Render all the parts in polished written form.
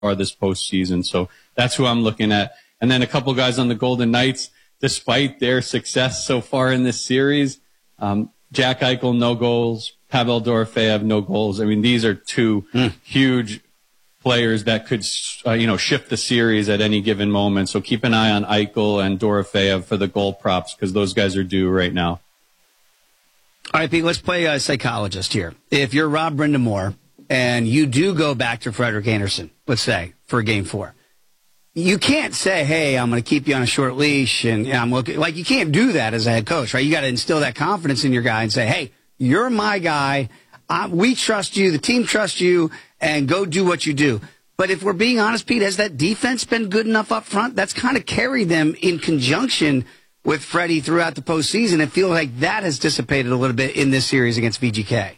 far this postseason. So that's who I'm looking at. And then a couple guys on the Golden Knights, despite their success so far in this series, Jack Eichel, no goals. Pavel Dorofeyev, no goals. I mean, these are two huge players that could, shift the series at any given moment. So keep an eye on Eichel and Dorofeyev for the goal props because those guys are due right now. All right, Pete, let's play a psychologist here. If you're Rob Brindamore and you do go back to Frederik Andersen, let's say, for Game 4, you can't say, hey, I'm going to keep you on a short leash and I'm looking like you can't do that as a head coach, right? You got to instill that confidence in your guy and say, hey, you're my guy. We trust you. The team trusts you and go do what you do. But if we're being honest, Pete, has that defense been good enough up front? That's kind of carried them in conjunction with Freddie throughout the postseason. It feels like that has dissipated a little bit in this series against VGK.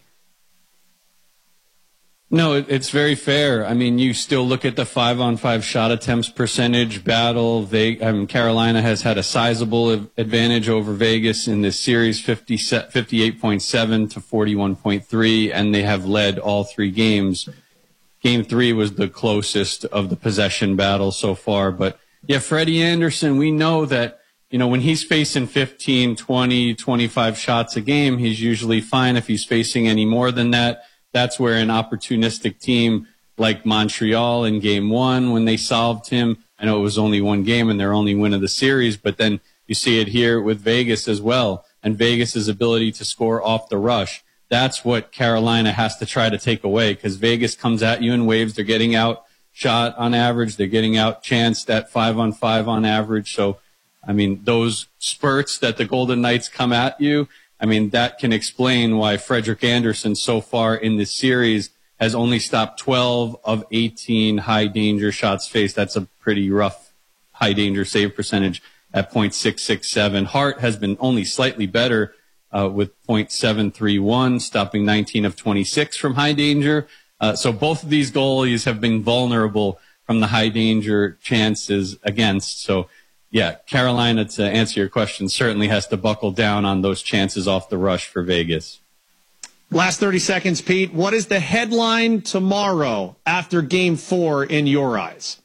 No, it's very fair. I mean, you still look at the 5-on-5 shot attempts percentage battle. Carolina has had a sizable advantage over Vegas in this series, 58.7 to 41.3, and they have led all three games. Game 3 was the closest of the possession battle so far. But, yeah, Freddie Andersen, we know that, when he's facing 15, 20, 25 shots a game, he's usually fine. If he's facing any more than that, that's where an opportunistic team like Montreal in Game 1, when they solved him, I know it was only one game and their only win of the series, but then you see it here with Vegas as well, and Vegas's ability to score off the rush. That's what Carolina has to try to take away because Vegas comes at you in waves. They're getting out shot on average. They're getting out chanced at 5-on-5 on average. So, I mean, those spurts that the Golden Knights come at you, I mean, that can explain why Frederik Andersen so far in this series has only stopped 12 of 18 high-danger shots faced. That's a pretty rough high-danger save percentage at .667. Hart has been only slightly better with .731, stopping 19 of 26 from high danger. So both of these goalies have been vulnerable from the high-danger chances against. So, yeah, Carolina, to answer your question, certainly has to buckle down on those chances off the rush for Vegas. Last 30 seconds, Pete. What is the headline tomorrow after Game 4 in your eyes?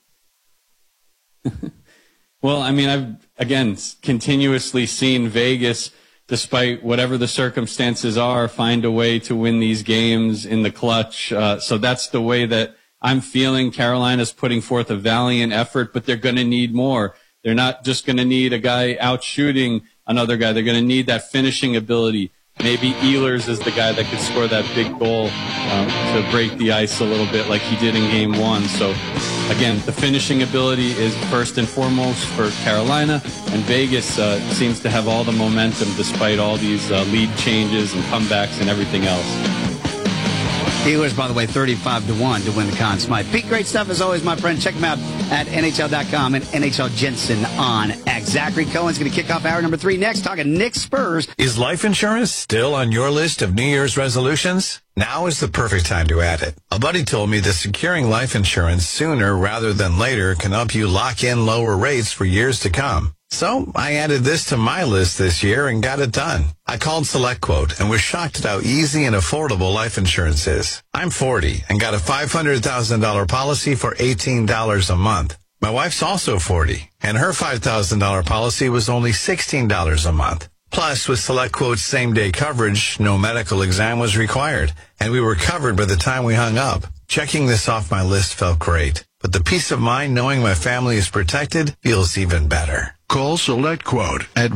Well, I mean, I've, again, continuously seen Vegas, despite whatever the circumstances are, find a way to win these games in the clutch. So that's the way that I'm feeling. Carolina's putting forth a valiant effort, but they're going to need more. They're not just going to need a guy out shooting another guy. They're going to need that finishing ability. Maybe Ehlers is the guy that could score that big goal to break the ice a little bit like he did in Game 1. So, again, the finishing ability is first and foremost for Carolina, and Vegas seems to have all the momentum despite all these lead changes and comebacks and everything else. Steelers, by the way, 35-1 to win the Conn Smythe. Pete, great stuff as always, my friend. Check him out at NHL.com and NHL Jensen on X. Zachary Cohen's going to kick off hour number 3 next, talking Knicks Spurs. Is life insurance still on your list of New Year's resolutions? Now is the perfect time to add it. A buddy told me that securing life insurance sooner rather than later can help you lock in lower rates for years to come. So I added this to my list this year and got it done. I called SelectQuote and was shocked at how easy and affordable life insurance is. I'm 40 and got a $500,000 policy for $18 a month. My wife's also 40 and her $5,000 policy was only $16 a month. Plus, with SelectQuote's same-day coverage, no medical exam was required, and we were covered by the time we hung up. Checking this off my list felt great, but the peace of mind knowing my family is protected feels even better. Call SelectQuote at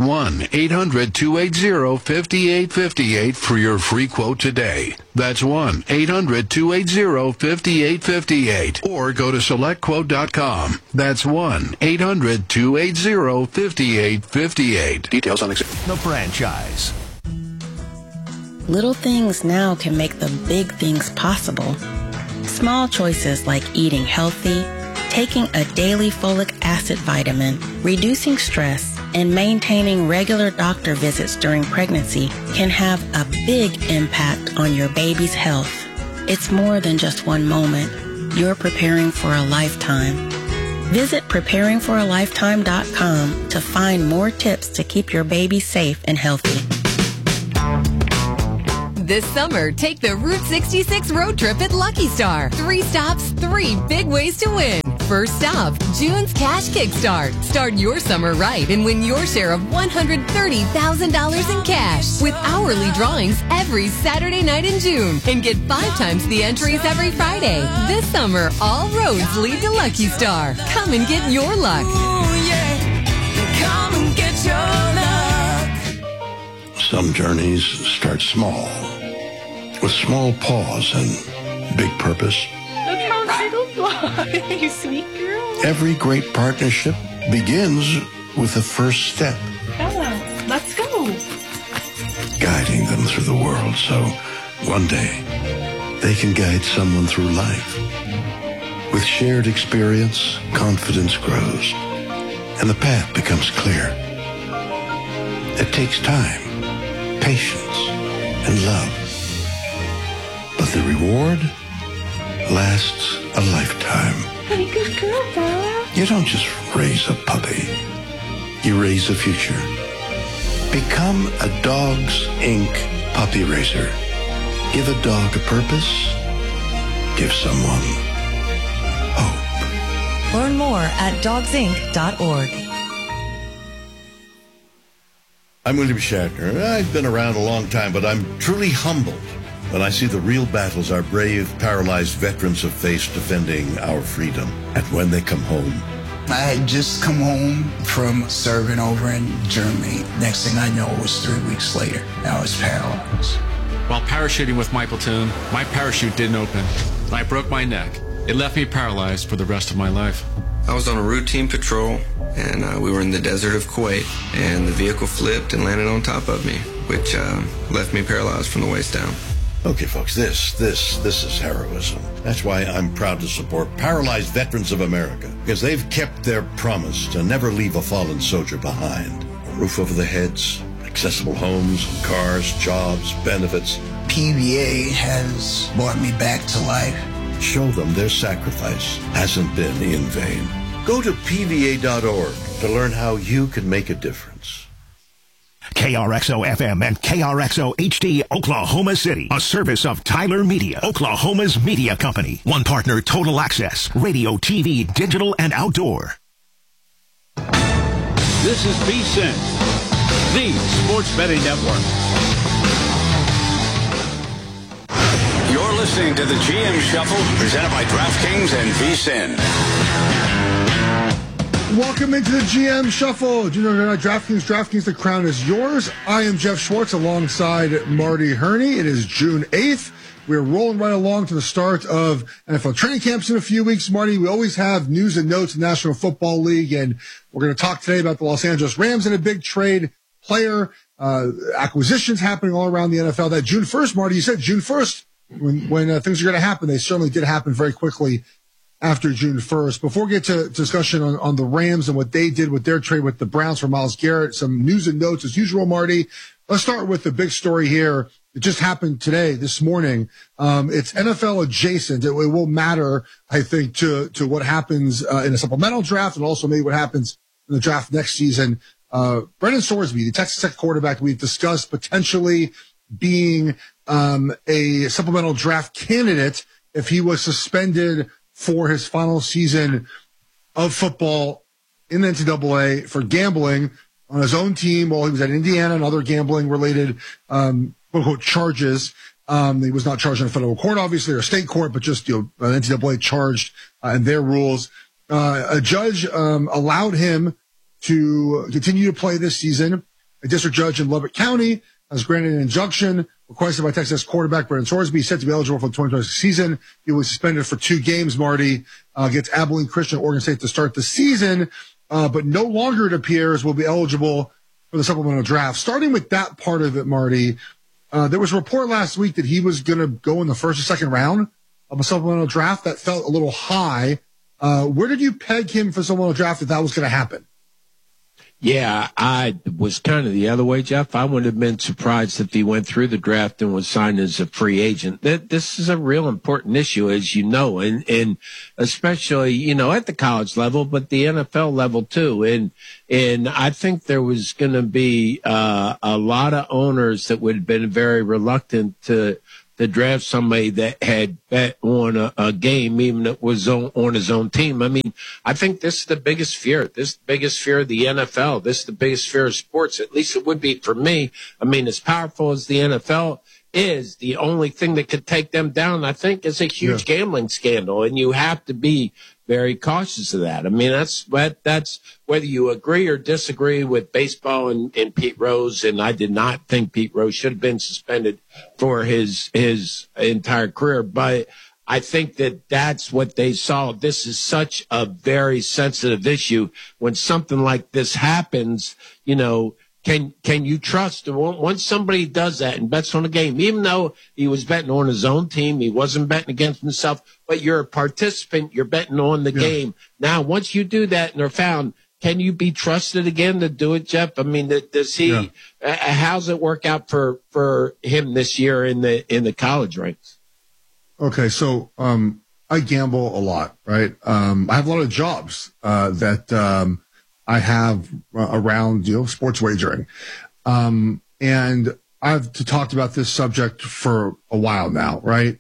1-800-280-5858 for your free quote today. That's 1-800-280-5858. Or go to SelectQuote.com. That's 1-800-280-5858. Details on the franchise. Little things now can make the big things possible. Small choices like eating healthy, taking a daily folic acid vitamin, reducing stress, and maintaining regular doctor visits during pregnancy can have a big impact on your baby's health. It's more than just one moment. You're preparing for a lifetime. Visit preparingforalifetime.com to find more tips to keep your baby safe and healthy. This summer, take the Route 66 road trip at Lucky Star. 3 stops, 3 big ways to win. First stop, June's Cash Kickstart. Start your summer right and win your share of $130,000 in cash with hourly drawings every Saturday night in June. And get 5 times the entries every Friday. This summer, all roads lead to Lucky Star. Come and get your luck. Ooh, yeah. Come and get your luck. Some journeys start small, with small pause and big purpose. Look how little fly, you sweet girl. Every great partnership begins with the first step. Ella, let's go. Guiding them through the world so one day they can guide someone through life. With shared experience, confidence grows, and the path becomes clear. It takes time, patience, and love. But the reward lasts a lifetime. Hey, good girl, Bella. You don't just raise a puppy. You raise a future. Become a Dogs Inc. puppy raiser. Give a dog a purpose. Give someone hope. Learn more at dogsinc.org. I'm William Shatner. I've been around a long time, but I'm truly humbled when I see the real battles our brave, paralyzed veterans have faced defending our freedom. And when they come home, I had just come home from serving over in Germany. Next thing I know, it was 3 weeks later. I was paralyzed. While parachuting with my platoon, my parachute didn't open. I broke my neck. It left me paralyzed for the rest of my life. I was on a routine patrol, and we were in the desert of Kuwait, and the vehicle flipped and landed on top of me, which left me paralyzed from the waist down. Okay, folks, this is heroism. That's why I'm proud to support Paralyzed Veterans of America, because they've kept their promise to never leave a fallen soldier behind. A roof over their heads, accessible homes, cars, jobs, benefits. PVA has brought me back to life. Show them their sacrifice hasn't been in vain. Go to PVA.org to learn how you can make a difference. KRXO-FM and KRXO-HD, Oklahoma City. A service of Tyler Media, Oklahoma's media company. One partner, Total Access, radio, TV, digital, and outdoor. This is VSiN, the Sports Betting Network. You're listening to the GM Shuffle, presented by DraftKings and VSiN. Welcome into the GM Shuffle. Do you know DraftKings, the crown is yours. I am Jeff Schwartz alongside Marty Herney. It is June 8th. We're rolling right along to the start of NFL training camps in a few weeks, Marty. We always have news and notes in the National Football League, and we're going to talk today about the Los Angeles Rams and a big trade player acquisitions happening all around the NFL. That June 1st, Marty, you said June 1st when things are going to happen. They certainly did happen very quickly after June 1st. Before we get to discussion on the Rams and what they did with their trade with the Browns for Myles Garrett, some news and notes as usual, Marty. Let's start with the big story here. It just happened today, this morning. It's NFL adjacent. It will matter, I think, to what happens in a supplemental draft and also maybe what happens in the draft next season. Brendan Sorsby, the Texas Tech quarterback we've discussed potentially being a supplemental draft candidate if he was suspended for his final season of football in the NCAA for gambling on his own team while he was at Indiana and other gambling-related quote-unquote charges. He was not charged in a federal court, obviously, or a state court, but just NCAA charged in their rules. A judge allowed him to continue to play this season. A district judge in Lubbock County has granted an injunction requested by Texas quarterback Brendan Sorsby, set to be eligible for the 2026 season. He was suspended for 2 games, Marty, against Abilene Christian, Oregon State to start the season, but no longer, it appears, will be eligible for the supplemental draft. Starting with that part of it, Marty, there was a report last week that he was going to go in the first or second round of a supplemental draft. That felt a little high. Where did you peg him for supplemental draft if that was going to happen? Yeah, I was kind of the other way, Jeff. I wouldn't have been surprised if he went through the draft and was signed as a free agent. This is a real important issue, as you know, and especially, at the college level, but the NFL level too. And I think there was going to be a lot of owners that would have been very reluctant to draft somebody that had bet on a game, even if it was on his own team. I mean, I think this is the biggest fear. This is the biggest fear of the NFL. This is the biggest fear of sports. At least it would be for me. I mean, as powerful as the NFL is, the only thing that could take them down, I think, is a huge gambling scandal. And you have to be very cautious of that. I mean, that's whether you agree or disagree with baseball and Pete Rose. And I did not think Pete Rose should have been suspended for his entire career. But I think that's what they saw. This is such a very sensitive issue. When something like this happens, can you trust? Once somebody does that and bets on a game, even though he was betting on his own team, he wasn't betting against himself, but you're a participant, you're betting on the game. Now, once you do that and they're found, can you be trusted again to do it, Jeff? I mean, does he? How's it work out for him this year in the college ranks? Okay, so I gamble a lot, right? I have a lot of jobs that I have around sports wagering, and I've talked about this subject for a while now, right?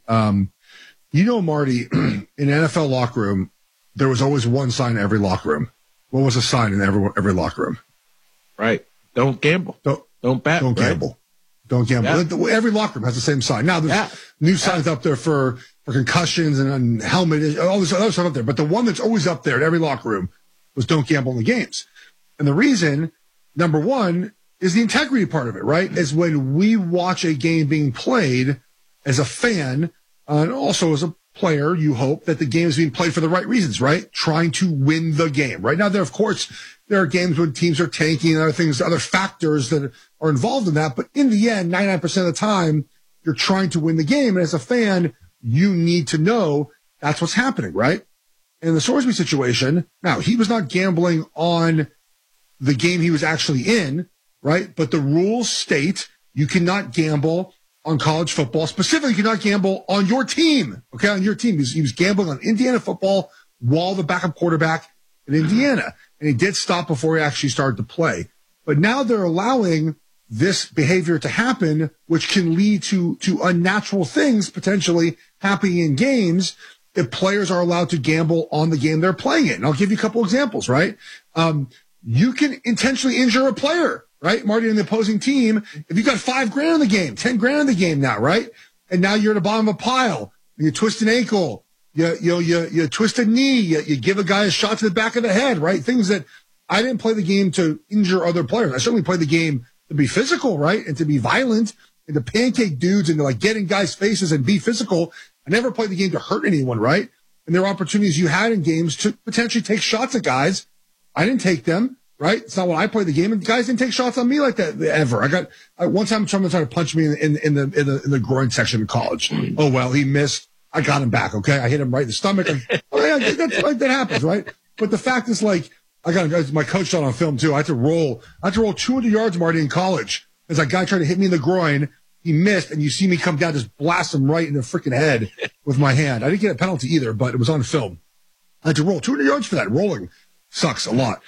Marty, in an NFL locker room, there was always one sign in every locker room. What was a sign in every locker room? Right. Don't gamble. Don't bet. Don't gamble. Don't gamble. Yeah. Every locker room has the same sign. Now, there's new signs up there for concussions and helmet, all this other stuff up there. But the one that's always up there in every locker room was don't gamble in the games. And the reason, number one, is the integrity part of it, right? Is when we watch a game being played as a fan, and also as a player, you hope that the game is being played for the right reasons, right? Trying to win the game, right? Now, there are games when teams are tanking and other factors that are involved in that. But in the end, 99% of the time, you're trying to win the game. And as a fan, you need to know that's what's happening, right? In the Sorsby situation, now, he was not gambling on the game he was actually in, right? But the rules state you cannot gamble on college football. Specifically, you cannot gamble on your team, okay? On your team. He was gambling on Indiana football while the backup quarterback in Indiana. And he did stop before he actually started to play. But now they're allowing this behavior to happen, which can lead to unnatural things potentially happening in games if players are allowed to gamble on the game they're playing in. And I'll give you a couple examples, right? You can intentionally injure a player, right? Marty, in the opposing team, if you got $5,000 in the game, $10,000 in the game now, right? And now you're at the bottom of a pile, you twist an ankle, you twist a knee, you give a guy a shot to the back of the head, right? Things that I didn't play the game to injure other players. I certainly played the game to be physical, right? And to be violent and to pancake dudes and to get in guys' faces and be physical. I never played the game to hurt anyone, right? And there are opportunities you had in games to potentially take shots at guys. I didn't take them, right? It's not when I played the game, and guys didn't take shots on me like that ever. One time someone tried to punch me in the groin section in college. Oh well, he missed. I got him back. Okay, I hit him right in the stomach. That happens, right? But the fact is, my coach shot on film too. I had to roll 200 yards, Marty, in college, as a guy tried to hit me in the groin. He missed, and you see me come down, just blast him right in the freaking head with my hand. I didn't get a penalty either, but it was on film. I had to roll 200 yards for that. Rolling sucks a lot.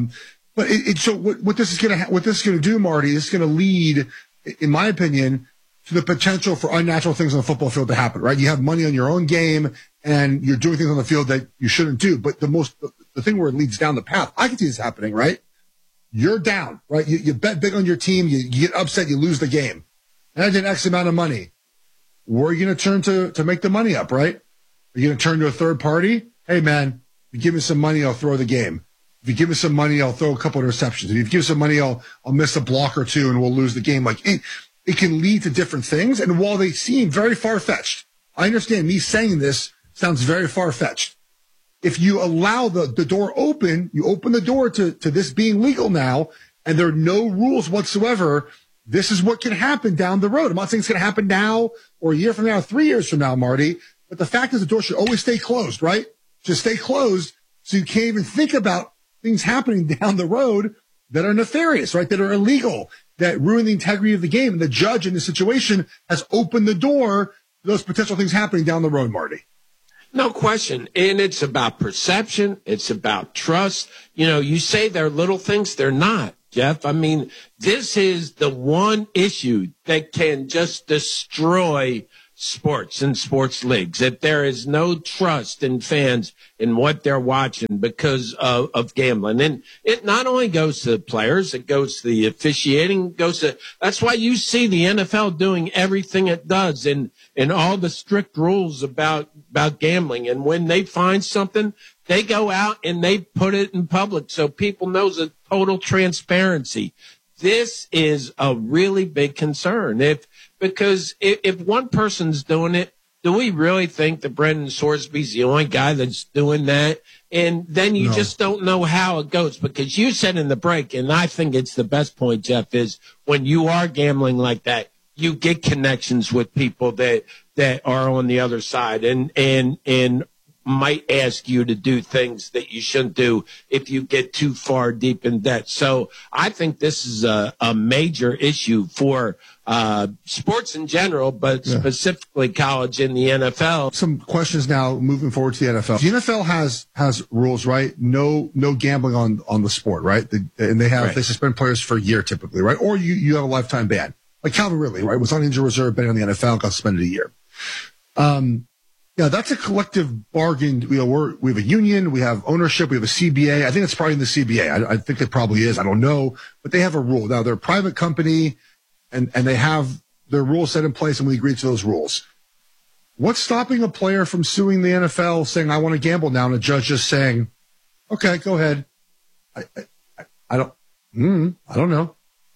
But so what this is going to do, Marty, is going to lead, in my opinion, to the potential for unnatural things on the football field to happen, right? You have money on your own game and you're doing things on the field that you shouldn't do. But the thing where it leads down the path, I can see this happening, right? You're down, right? You bet big on your team. You get upset. You lose the game. And I did X amount of money. Where are you going to turn to make the money up, right? Are you going to turn to a third party? Hey, man, if you give me some money, I'll throw the game. If you give me some money, I'll throw a couple of interceptions. If you give me some money, I'll miss a block or two and we'll lose the game. It can lead to different things. And while they seem very far-fetched, I understand me saying this sounds very far-fetched. If you allow the door open, you open the door to this being legal now, and there are no rules whatsoever, this is what can happen down the road. I'm not saying it's going to happen now or a year from now, 3 years from now, Marty, but the fact is the door should always stay closed, right? Just stay closed so you can't even think about things happening down the road that are nefarious, right? That are illegal, that ruin the integrity of the game. And the judge in this situation has opened the door to those potential things happening down the road, Marty. No question. And it's about perception. It's about trust. You say they're little things. They're not, Jeff. I mean, this is the one issue that can just destroy sports and sports leagues, that there is no trust in fans in what they're watching because of gambling. And it not only goes to the players, it goes to the officiating, that's why you see the NFL doing everything it does and all the strict rules about gambling. And when they find something, they go out and they put it in public so people know the total transparency. This is a really big concern. Because if one person's doing it, do we really think that Brendan Sorsby's the only guy that's doing that? And then you just don't know how it goes, because you said in the break, and I think it's the best point, Jeff, is when you are gambling like that, you get connections with people that are on the other side and might ask you to do things that you shouldn't do if you get too far deep in debt. So I think this is a major issue for sports in general, but specifically college and the NFL. Some questions now moving forward to the NFL. The NFL has rules, right? No gambling on the sport, right? They suspend players for a year typically, right? Or you have a lifetime ban. Like Calvin Ridley, right? Was on injured reserve, been in the NFL, got suspended a year. Yeah, that's a collective bargain. We have a union, we have ownership, we have a CBA. I think it's probably in the CBA. I think it probably is. I don't know, but they have a rule. Now they're a private company and they have their rules set in place and we agree to those rules. What's stopping a player from suing the NFL saying, I want to gamble now, and a judge just saying, okay, go ahead. I don't know.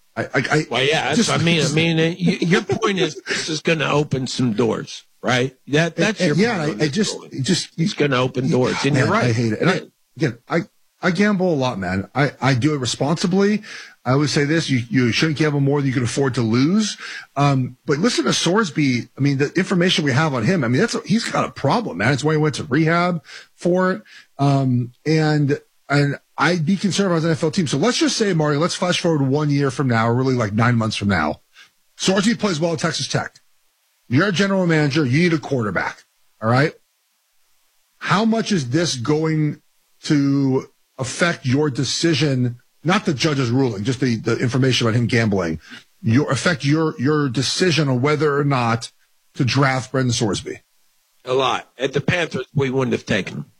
Your point is this is going to open some doors. Right. That's your point. It's going to open doors. And you're right. I hate it. And I gamble a lot, man. I do it responsibly. I always say this, you shouldn't gamble more than you can afford to lose. But listen to Sorsby. I mean, the information we have on him, I mean, he's got a problem, man. It's why he went to rehab for it. And I'd be concerned about his NFL team. So let's just say, Mario, let's flash forward 1 year from now, or really like 9 months from now. Sorsby plays well at Texas Tech. You're a general manager. You need a quarterback. All right. How much is this going to affect your decision? Not the judge's ruling, just the information about him gambling. Affect your decision on whether or not to draft Brendan Sorsby. A lot. At the Panthers, we wouldn't have taken him.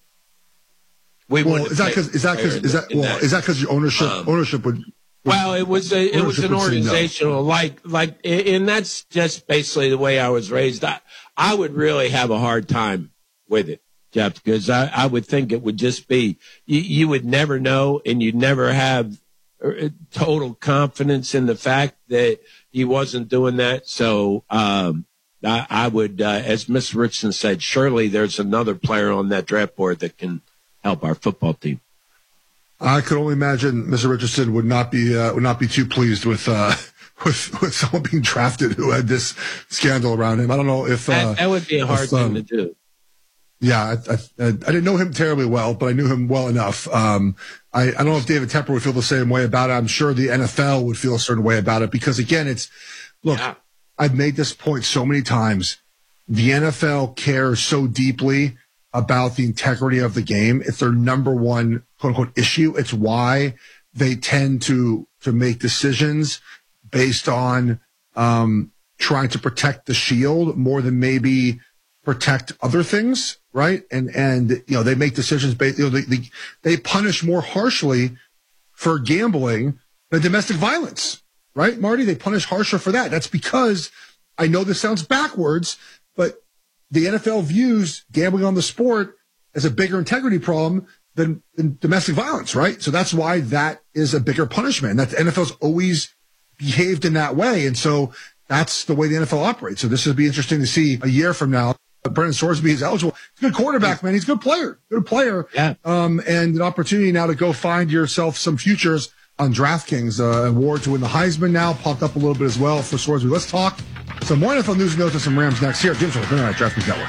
Is that because your ownership would? Well, it was an organizational, and that's just basically the way I was raised. I would really have a hard time with it, Jeff, because I would think it would just be, you would never know, and you'd never have total confidence in the fact that he wasn't doing that. So, I would, as Mr. Richardson said, surely there's another player on that draft board that can help our football team. I could only imagine Mr. Richardson would not be too pleased with someone being drafted who had this scandal around him. I don't know if that would be a hard thing to do. Yeah, I didn't know him terribly well, but I knew him well enough. I don't know if David Tepper would feel the same way about it. I'm sure the NFL would feel a certain way about it because, again, I've made this point so many times. The NFL cares so deeply about the integrity of the game. It's their number one, quote unquote, issue. It's why they tend to make decisions based on trying to protect the shield more than maybe protect other things, right? And they make decisions based, they punish more harshly for gambling than domestic violence, right, Marty? They punish harsher for that. That's because, I know this sounds backwards, but the NFL views gambling on the sport as a bigger integrity problem than domestic violence, right? So that's why that is a bigger punishment. That the NFL's always behaved in that way. And so that's the way the NFL operates. So this would be interesting to see a year from now. Brendan Sorsby is eligible. He's a good quarterback, man. He's a good player. Yeah. And an opportunity now to go find yourself some futures on DraftKings. Award to win the Heisman now popped up a little bit as well for Sorsby. Let's talk some more NFL news and notes and some Rams next here. Jim Schwartz, DraftKings Network.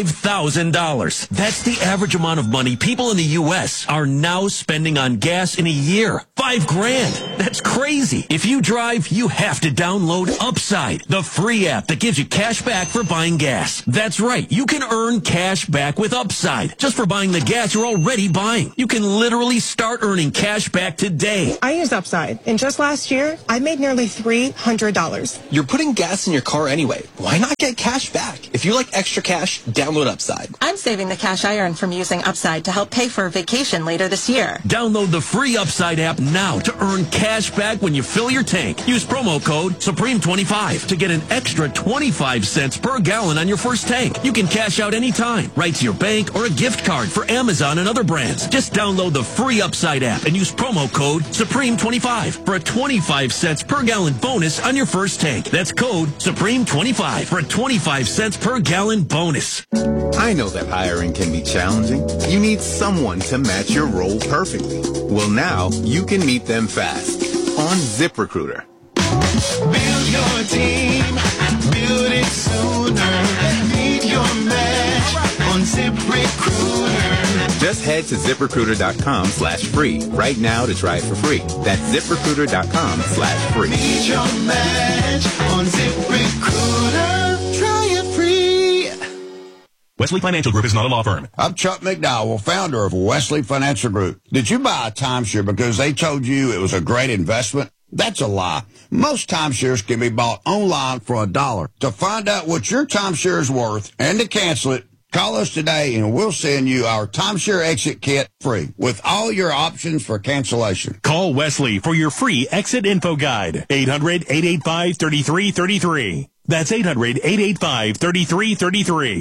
$5,000. That's the average amount of money people in the U.S. are now spending on gas in a year. $5,000. That's crazy. If you drive, you have to download Upside, the free app that gives you cash back for buying gas. That's right. You can earn cash back with Upside just for buying the gas you're already buying. You can literally start earning cash back today. I use Upside, and just last year, I made nearly $300. You're putting gas in your car anyway. Why not get cash back? If you like extra cash, download Upside. I'm saving the cash I earn from using Upside to help pay for a vacation later this year. Download the free Upside app now to earn cash back when you fill your tank. Use promo code Supreme25 to get an extra 25 cents per gallon on your first tank. You can cash out anytime, right to your bank or a gift card for Amazon and other brands. Just download the free Upside app and use promo code Supreme25 for a 25 cents per gallon bonus on your first tank. That's code Supreme25 for a 25 cents per gallon bonus. I know that hiring can be challenging. You need someone to match your role perfectly. Well, now you can meet them fast on ZipRecruiter. Build your team, build it sooner. Meet your match on ZipRecruiter. Just head to ZipRecruiter.com/free right now to try it for free. That's ZipRecruiter.com/free. Meet your match on ZipRecruiter. Try it free. Wesley Financial Group is not a law firm. I'm Chuck McDowell, founder of Wesley Financial Group. Did you buy a timeshare because they told you it was a great investment? That's a lie. Most timeshares can be bought online for $1. To find out what your timeshare is worth and to cancel it, call us today and we'll send you our timeshare exit kit free with all your options for cancellation. Call Wesley for your free exit info guide. 800-885-3333. That's 800-885-3333.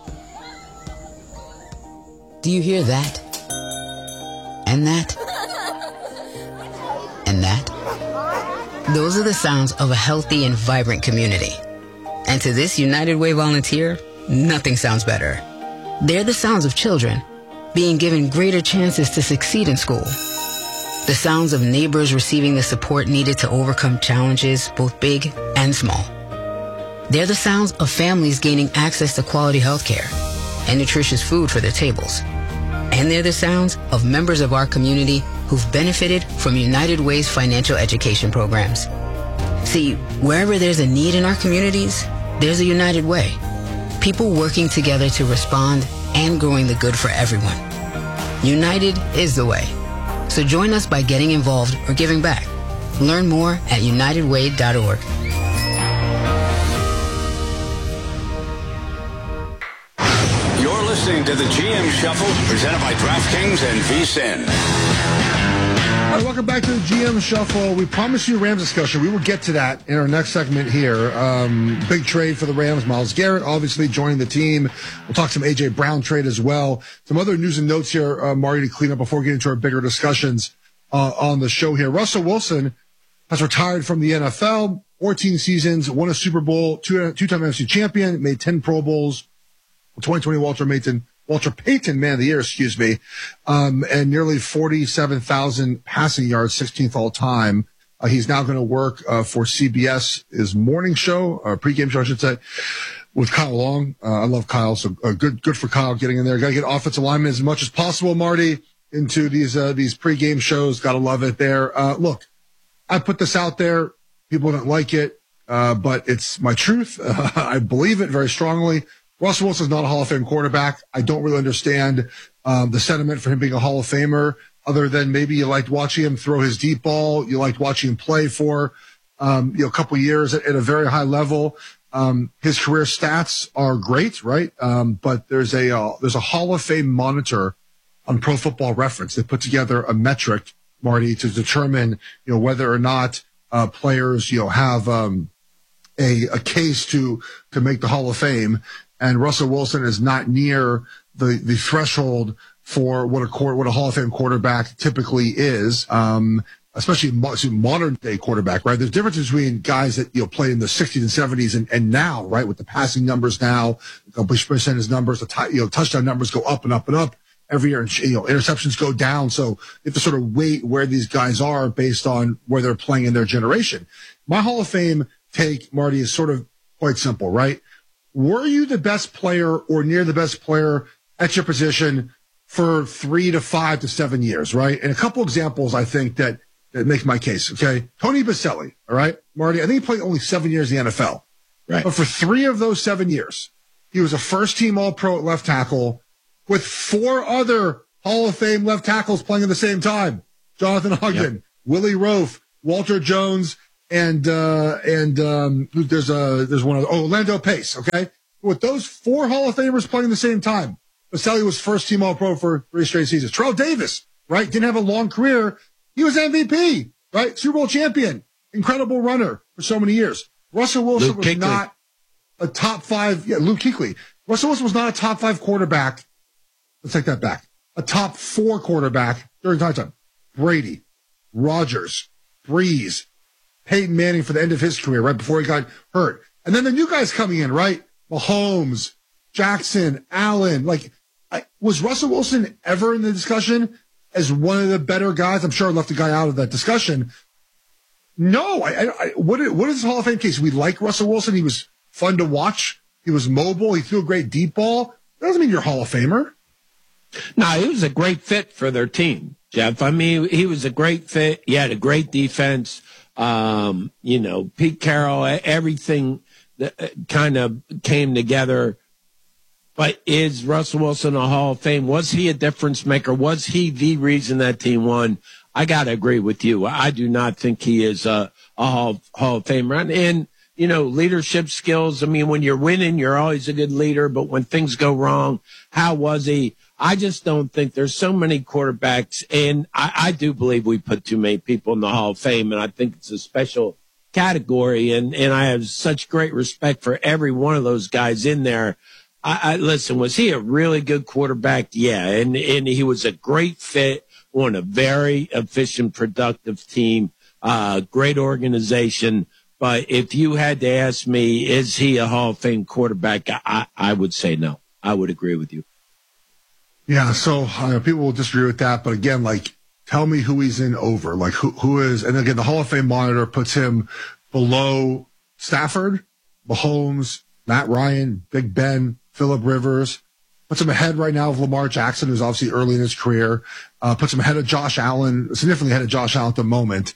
Do you hear that? And that? And that? Those are the sounds of a healthy and vibrant community. And to this United Way volunteer, nothing sounds better. They're the sounds of children being given greater chances to succeed in school. The sounds of neighbors receiving the support needed to overcome challenges, both big and small. They're the sounds of families gaining access to quality health care and nutritious food for their tables. And they're the sounds of members of our community who've benefited from United Way's financial education programs. See, wherever there's a need in our communities, there's a United Way. People working together to respond and growing the good for everyone. United is the way. So join us by getting involved or giving back. Learn more at unitedway.org. You're listening to the GM Shuffle, presented by DraftKings and VSiN. All right, welcome back to the GM Shuffle. We promised you a Rams discussion. We will get to that in our next segment here. Big trade for the Rams. Myles Garrett, obviously, joining the team. We'll talk some A.J. Brown trade as well. Some other news and notes here, Marty, to clean up before we get into our bigger discussions on the show here. Russell Wilson has retired from the NFL, 14 seasons, won a Super Bowl, two-time NFC champion, made 10 Pro Bowls. 2020 Walter Payton Man of the Year, and nearly 47,000 passing yards, 16th all time. He's now going to work for CBS, his morning show, or pregame show, I should say, with Kyle Long. I love Kyle, so good for Kyle getting in there. Got to get offensive linemen as much as possible, Marty, into these pregame shows. Got to love it there. Look, I put this out there. People don't like it, but it's my truth. I believe it very strongly. Russell Wilson's not a Hall of Fame quarterback. I don't really understand the sentiment for him being a Hall of Famer, other than maybe you liked watching him throw his deep ball. You liked watching him play for a couple years at a very high level. His career stats are great, right? But there's a Hall of Fame monitor on Pro Football Reference. They put together a metric, Marty, to determine whether or not players have a case to make the Hall of Fame. And Russell Wilson is not near the threshold for what a Hall of Fame quarterback typically is, especially modern day quarterback, right? There's a difference between guys that play in the 60s and 70s and now, right, with the passing numbers now, percentage numbers, touchdown numbers go up and up and up every year, and interceptions go down. So you have to sort of weight where these guys are based on where they're playing in their generation. My Hall of Fame take, Marty, is sort of quite simple, right? were you the best player or near the best player at your position for 3 to 5 to 7 years, right? And a couple examples I think that make my case, okay? Tony Baselli, all right? Marty, I think he played only 7 years in the NFL. Right. But for 3 of those 7 years, he was a first-team All-Pro at left tackle with 4 other Hall of Fame left tackles playing at the same time. Jonathan Ogden, Willie Roaf, Walter Jones, and there's one other, Orlando Pace, okay? With those 4 Hall of Famers playing at the same time, Baselli was first-team All-Pro for 3 straight seasons. Terrell Davis, right? Didn't have a long career. He was MVP, right? Super Bowl champion. Incredible runner for so many years. Russell Wilson was not a top 5. Yeah, Luke Kuechly. Russell Wilson was not a top 5 quarterback. Let's take that back. A top 4 quarterback during time. Brady, Rodgers, Breeze, Peyton Manning for the end of his career, right before he got hurt. And then the new guys coming in, right? Mahomes, Jackson, Allen. Was Russell Wilson ever in the discussion as one of the better guys? I'm sure I left a guy out of that discussion. No. What is his Hall of Fame case? We like Russell Wilson. He was fun to watch. He was mobile. He threw a great deep ball. That doesn't mean you're a Hall of Famer. No, he was a great fit for their team, Jeff. I mean, he was a great fit. He had a great defense. Pete Carroll, everything that kind of came together. But is Russell Wilson a Hall of Fame? Was he a difference maker? Was he the reason that team won? I got to agree with you. I do not think he is a Hall of Famer. And, leadership skills. I mean, when you're winning, you're always a good leader. But when things go wrong, how was he? I just don't think there's so many quarterbacks. And I do believe we put too many people in the Hall of Fame. And I think it's a special category. And I have such great respect for every one of those guys in there. Listen, was he a really good quarterback? Yeah. And he was a great fit on a very efficient, productive team, great organization. But if you had to ask me, is he a Hall of Fame quarterback? I would say no. I would agree with you. Yeah. So people will disagree with that. But again, tell me who he's in over. Who is, and again, the Hall of Fame monitor puts him below Stafford, Mahomes, Matt Ryan, Big Ben, Phillip Rivers, puts him ahead right now of Lamar Jackson, who's obviously early in his career, puts him ahead of Josh Allen, significantly ahead of Josh Allen at the moment.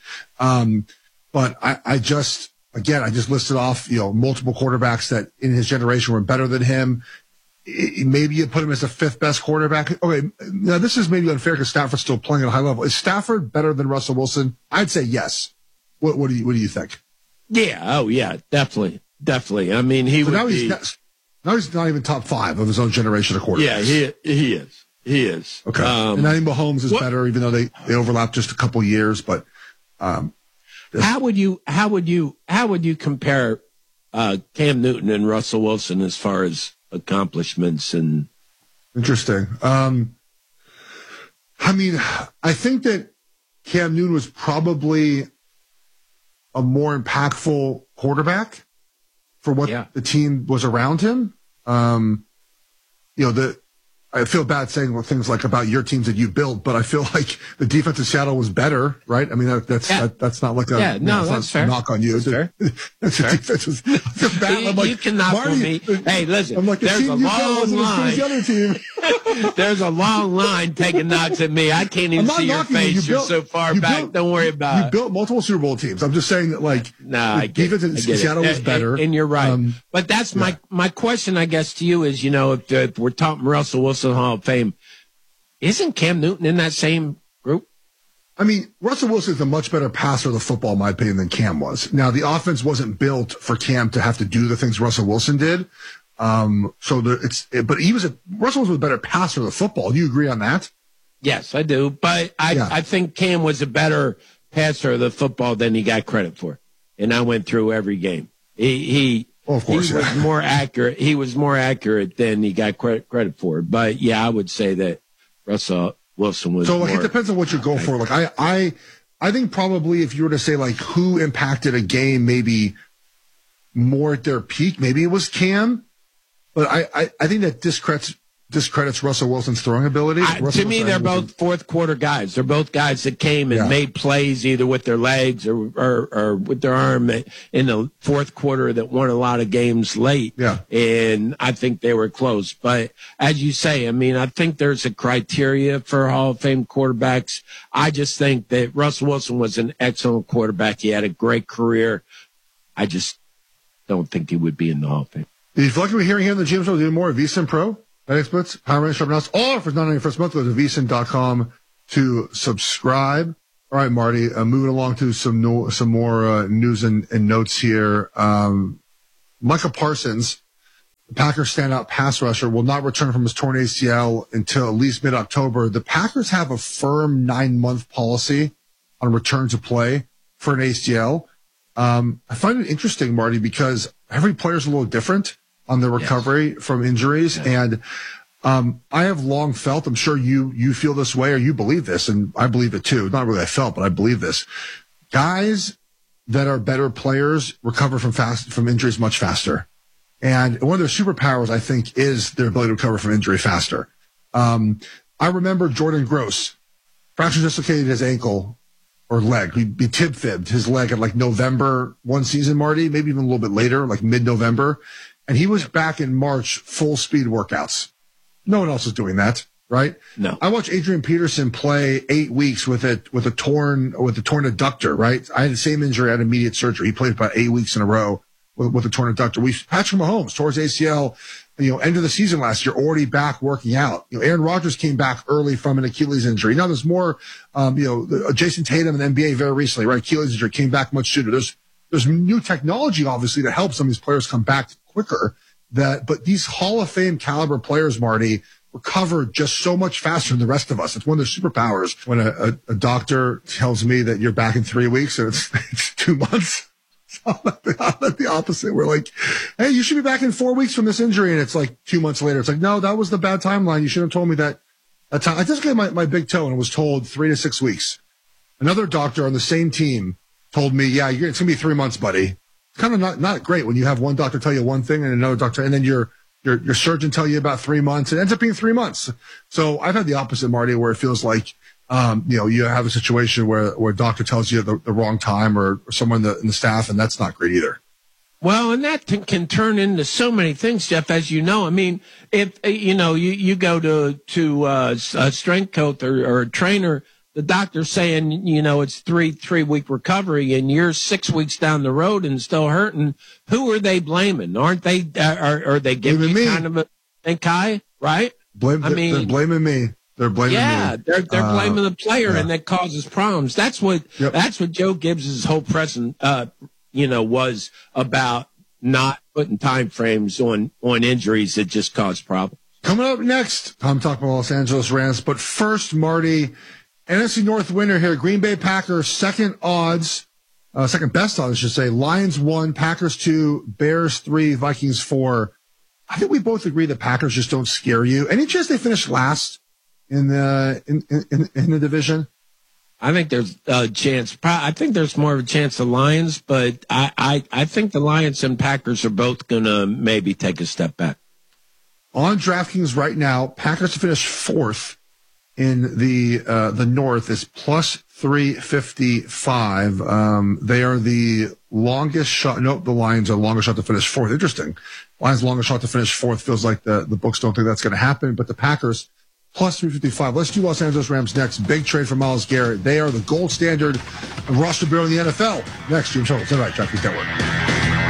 But I just listed off, multiple quarterbacks that in his generation were better than him. Maybe you put him as the 5th best quarterback. Okay. Now this is maybe unfair because Stafford's still playing at a high level. Is Stafford better than Russell Wilson? I'd say yes. What do you think? Yeah. Oh yeah, definitely. I mean, now he's not even top 5 of his own generation of quarterbacks. Yeah, he is. Okay. And I think Mahomes is better, even though they overlap just a couple years. But how would you compare Cam Newton and Russell Wilson as far as accomplishments? And interesting. I think that Cam Newton was probably a more impactful quarterback for what the team was around him. I feel bad saying things about your teams that you built, but I feel like the defense in Seattle was better, right? I mean, that's not like that's fair. Knock on you. That's fair. That's fair. Defense was bad. You can knock on me. Hey, listen, I'm like, there's a long line. The other team. There's a long line taking knocks at me. I can't even see your face. You're so far back. Don't worry about it. You built multiple Super Bowl teams. I'm just saying that, defense in Seattle was better. And you're right. But that's my question, I guess, to you is, if we're talking Russell Wilson Hall of Fame, isn't Cam Newton in that same group? I mean, Russell Wilson is a much better passer of the football, in my opinion, than Cam was. Now, the offense wasn't built for Cam to have to do the things Russell Wilson did. Russell Wilson was a better passer of the football. Do you agree on that? Yes, I do. But I think Cam was a better passer of the football than he got credit for. And I went through every game. He was more accurate. He was more accurate than he got credit for. But I would say that Russell Wilson was. So it depends on what you go for. I think probably if you were to say who impacted a game maybe more at their peak, maybe it was Cam. But I think that discredits discredits Russell Wilson's throwing ability. To me, they're both fourth quarter guys. They're both guys that came and made plays either with their legs or with their arm in the fourth quarter that won a lot of games late. Yeah. And I think they were close. But as you say, I mean, I think there's a criteria for Hall of Fame quarterbacks. I just think that Russell Wilson was an excellent quarterback. He had a great career. I just don't think he would be in the Hall of Fame. If you'd like to be hearing here on the GM Show, doing more of VSiN Pro, experts, Power Rangers, Sharp Analysis, all offers not only first month, go to VSiN.com to subscribe. All right, Marty, moving along to some more news and notes here. Micah Parsons, the Packers standout pass rusher, will not return from his torn ACL until at least mid-October. The Packers have a firm 9-month policy on return to play for an ACL. I find it interesting, Marty, because every player's a little different on the recovery from injuries. And I have long felt, I'm sure you feel this way or you believe this, and I believe it too. Not really I felt, but I believe this. Guys that are better players recover from injuries much faster. And one of their superpowers, I think, is their ability to recover from injury faster. I remember Jordan Gross fractured dislocated his ankle or leg. He tib-fibbed his leg at like November one season, Marty, maybe even a little bit later, like mid-November. And he was back in March, full speed workouts. No one else is doing that, right? No. I watched Adrian Peterson play 8 weeks with a torn adductor, right? I had the same injury. I had immediate surgery. He played about 8 weeks in a row with a torn adductor. Patrick Mahomes tore his ACL, end of the season last year, already back working out. Aaron Rodgers came back early from an Achilles injury. Now there's more, Jason Tatum in the NBA very recently, right? Achilles injury came back much sooner. There's new technology, obviously, that helps some of these players come back quicker. But these Hall of Fame caliber players, Marty, recover just so much faster than the rest of us. It's one of their superpowers. When a doctor tells me that you're back in 3 weeks and it's 2 months, I'm at the opposite. We're like, hey, you should be back in 4 weeks from this injury. And it's like 2 months later. It's like, no, that was the bad timeline. You should have told me that time. I just got my big toe and was told 3 to 6 weeks. Another doctor on the same team told me, yeah, it's going to be 3 months, buddy. It's kind of not great when you have one doctor tell you one thing and another doctor, and then your surgeon tell you about 3 months. It ends up being 3 months. So I've had the opposite, Marty, where it feels like, you have a situation where a doctor tells you the wrong time or someone in the staff, and that's not great either. Well, and that can turn into so many things, Jeff, as you know. I mean, if, you go to a strength coach or a trainer, the doctor's saying, it's three-week recovery and you're 6 weeks down the road and still hurting. Who are they blaming? Aren't they, are they giving you kind of a think eye, right? They're blaming me. They're blaming me. Yeah, they're blaming the player and that causes problems. That's what Joe Gibbs' whole present, was about, not putting time frames on injuries that just cause problems. Coming up next, I'm talking about Los Angeles Rams, but first, Marty, NFC North winner here, Green Bay Packers, second best odds, I should say. Lions 1, Packers 2, Bears 3, Vikings 4. I think we both agree the Packers just don't scare you. Any chance they finish last in the division? I think there's a chance. I think there's more of a chance the Lions, but I think the Lions and Packers are both going to maybe take a step back. On DraftKings right now, Packers to finish fourth in the North is plus 355. They are the longest shot. Nope, the Lions are the longest shot to finish fourth. Interesting. Lions longest shot to finish fourth. Feels like the books don't think that's going to happen, but the Packers plus 355. Let's do Los Angeles Rams next. Big trade for Myles Garrett. They are the gold standard of roster bureau in the NFL. Next, Jim Schultz. All right, DraftKings Network.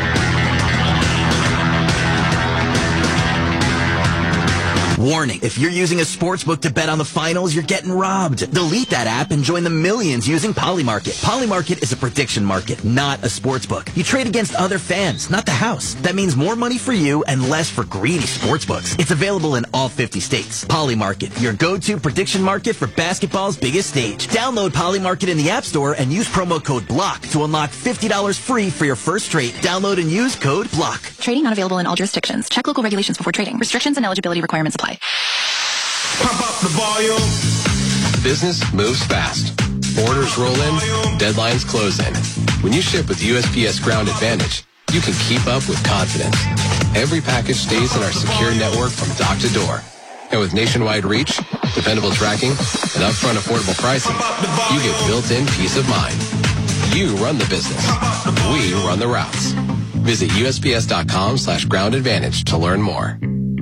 Warning, if you're using a sportsbook to bet on the finals, you're getting robbed. Delete that app and join the millions using Polymarket. Polymarket is a prediction market, not a sportsbook. You trade against other fans, not the house. That means more money for you and less for greedy sportsbooks. It's available in all 50 states. Polymarket, your go-to prediction market for basketball's biggest stage. Download Polymarket in the App Store and use promo code BLOCK to unlock $50 free for your first trade. Download and use code BLOCK. Trading not available in all jurisdictions. Check local regulations before trading. Restrictions and eligibility requirements apply. Pump up the volume. Business moves fast. Orders roll in, deadlines close in. When you ship with USPS Ground Advantage, you can keep up with confidence. Every package stays in our secure network from dock to door. And with nationwide reach, dependable tracking, and upfront affordable pricing, you get built-in peace of mind. You run the business. We run the routes. Visit USPS.com/Ground Advantage to learn more.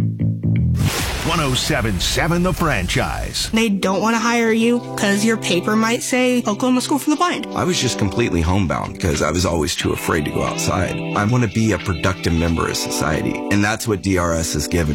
107.7 The Franchise. They don't want to hire you because your paper might say Oklahoma School for the Blind. I was just completely homebound because I was always too afraid to go outside. I want to be a productive member of society, and that's what DRS has given